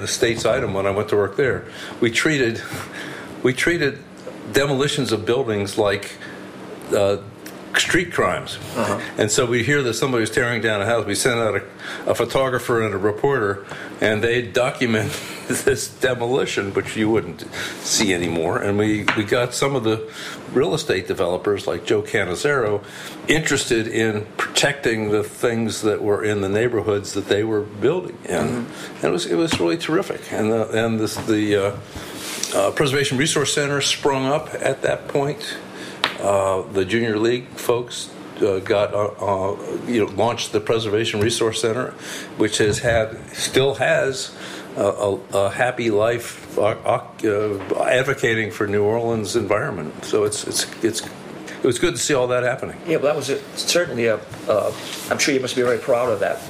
the States item when I went to work there. We treated demolitions of buildings like street crimes. And so we hear that somebody was tearing down a house. We sent out a photographer and a reporter, and they document this demolition, which you wouldn't see anymore. And we got some of the real estate developers, like Joe Cannizzaro, interested in protecting the things that were in the neighborhoods that they were building. And it was really terrific. And the Preservation Resource Center sprung up at that point. The Junior League folks launched the Preservation Resource Center, which still has a happy life advocating for New Orleans' environment. So it was good to see all that happening. Yeah, well, that was certainly I'm sure you must be very proud of that.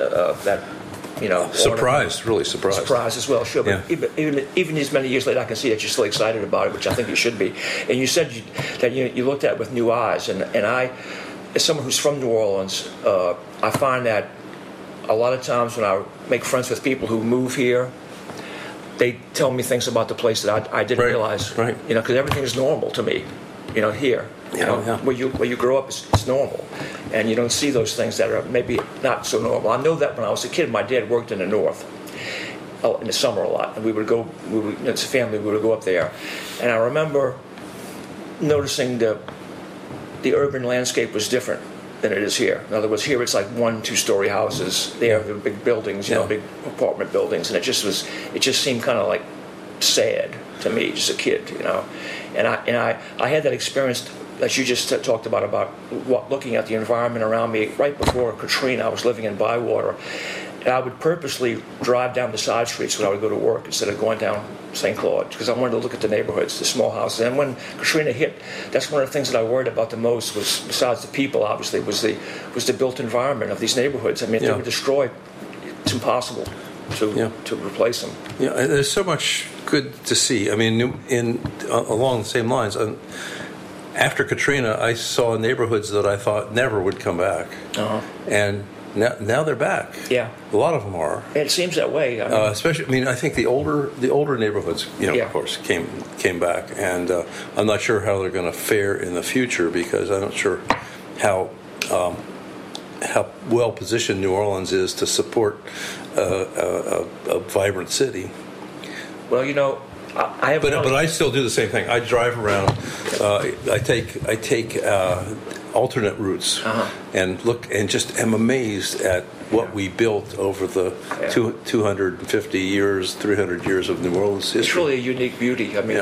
Really surprised. Surprised as well, sure. But Yeah. even these many years later, I can see that you're still excited about it, which I think you should be. And you said that you looked at it with new eyes. And I, as someone who's from New Orleans, I find that a lot of times when I make friends with people who move here, they tell me things about the place that I didn't realize. Right. Because everything is normal to me, here. Where you grow up, it's normal, and you don't see those things that are maybe not so normal. I know that when I was a kid, my dad worked in the north in the summer a lot, and as a family, we would go up there, and I remember noticing the urban landscape was different than it is here. In other words, here it's like 1-2-story houses. There are big buildings, big apartment buildings, and it just seemed kind of like sad to me, just a kid, And I had that experience that you just talked about looking at the environment around me. Right before Katrina, I was living in Bywater, and I would purposely drive down the side streets when I would go to work instead of going down St. Claude, because I wanted to look at the neighborhoods, the small houses. And when Katrina hit, that's one of the things that I worried about the most, was, besides the people, obviously, was the built environment of these neighborhoods. I mean, if they were destroyed, it's impossible to replace them. Yeah, there's so much good to see. I mean, along the same lines, after Katrina, I saw neighborhoods that I thought never would come back, and now they're back. Yeah, a lot of them are. It seems that way. Especially, I think the older neighborhoods, of course, came back, and I'm not sure how they're going to fare in the future, because I'm not sure how well positioned New Orleans is to support a vibrant city. Well, I have. But I still do the same thing. I drive around. I take alternate routes and look, and just am amazed at what we built over the 250 years, 300 years of New Orleans history. It's really a unique beauty. I mean,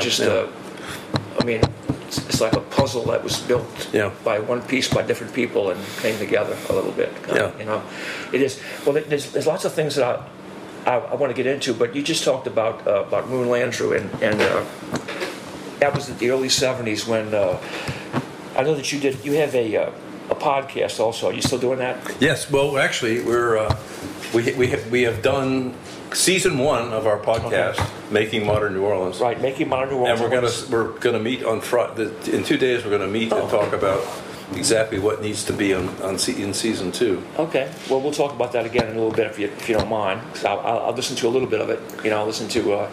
it's like a puzzle that was built by one piece by different people and came together a little bit. It is. Well, there's lots of things that I want to get into, but you just talked about Moon Landrieu, and that was in the early '70s when I know that you have a podcast also. Are you still doing that? Yes. Well, actually, we have done season 1 of our podcast, Making Modern New Orleans. Right, Making Modern New Orleans. And we're gonna meet on Friday. In 2 days, we're gonna meet and talk about exactly what needs to be in season 2. Okay. Well, we'll talk about that again in a little bit if you don't mind. So I'll listen to a little bit of it. I'll listen to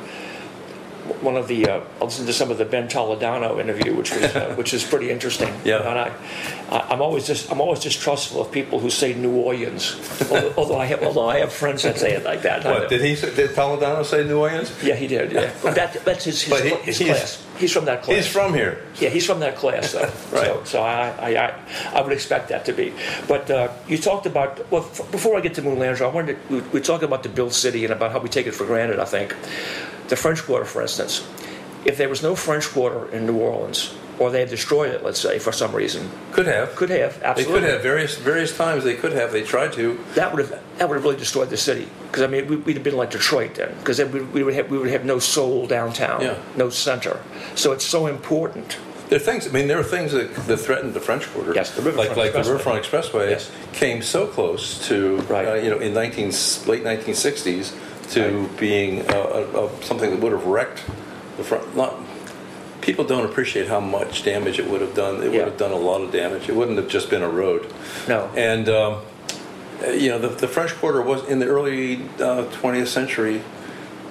I'll listen to some of the Ben Toledano interview, which is pretty interesting. Yeah. And I'm always distrustful of people who say New Orleans, although I have friends that say it like that. What did Toledano say, New Orleans? Yeah, he did. Yeah, that's his class. He's from that class. He's from here. Yeah, he's from that class, though. Right. So I would expect that to be. But you talked about, before I get to Moon Landrieu, we talked about the built city and about how we take it for granted, I think. The French Quarter, for instance. If there was no French Quarter in New Orleans, or they had destroyed it, let's say, for some reason. Could have, absolutely. They could have, various times they could have. They tried to. That would have really destroyed the city. Because, we'd have been like Detroit then. Because then we would have no soul downtown, no center. So it's so important. There are things that threatened the French Quarter. Yes, the Riverfront Expressway came so close to, in late 1960s, to being something that would have wrecked the front. People don't appreciate how much damage it would have done. It would have done a lot of damage. It wouldn't have just been a road. No. And the French Quarter was in the early 20th century.